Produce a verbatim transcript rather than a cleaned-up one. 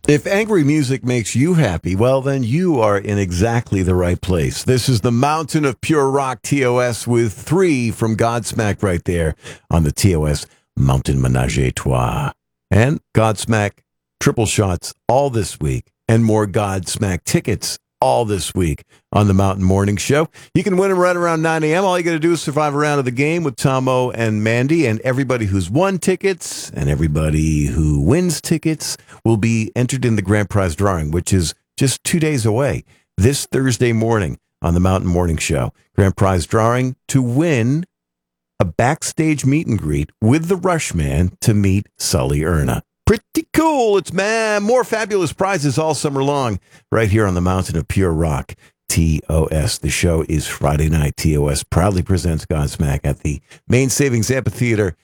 If angry music makes you happy, well, then you are in exactly the right place. This is the Mountain of Pure Rock T O S with three from Godsmack right there on the T O S Mountain Menage a Trois. And Godsmack triple shots all this week and more Godsmack tickets all this week on the Mountain Morning Show. You can win them right around nine a.m. All you got to do is survive a round of the game with Tomo and Mandy, and everybody who's won tickets and everybody who wins tickets will be entered in the grand prize drawing, which is just two days away, this Thursday morning on the Mountain Morning Show. Grand prize drawing to win a backstage meet and greet with the Rushman to meet Sully Erna. Pretty cool. It's man, more fabulous prizes all summer long right here on the Mountain of Pure Rock, T O S. The show is Friday night. T O S proudly presents Godsmack at the Main Savings Amphitheater